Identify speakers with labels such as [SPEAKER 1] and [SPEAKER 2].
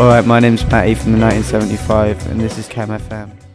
[SPEAKER 1] Alright, my name's Matty from the 1975 and this is Cam FM.